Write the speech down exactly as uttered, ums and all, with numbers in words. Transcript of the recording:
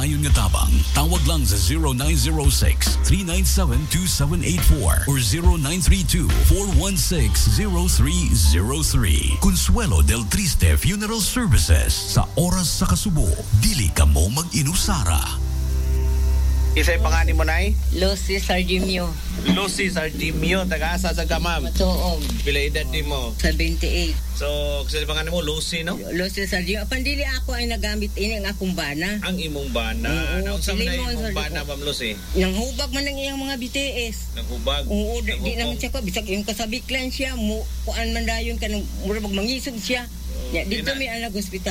maayon nga tabang. Tawag lang sa zero nine zero six, three nine seven, two seven eight four or zero nine three two, four one six, zero three zero three. Consuelo del Triste Funeral Services. Sa oras sa kasubo, dili ka mo mag-inusara. Isa'y pangani mo, Nay? Lucy Sargimio. Lucy Sargimio, taga-asa sa Gamam. Tuog. Pila edad din mo? seventy-eight. So, kasi pangani mo, Lucy, no? Lucy Sargimio. Pandili ako ay nagamit ini ang akong bana. Ang imong bana. Oo, Naon sa man pili mo, imong Sir. bana, Ma'am Lucy? Nang hubag man ang iyang mga B T S. Naghubag? Oo, di, di Naghubog? naman siya ko. Bisag yung kasabiklan siya. Mu, kuan man dayon ka nang murabag mangisog siya. Ya, dito Ina- may alag hospital.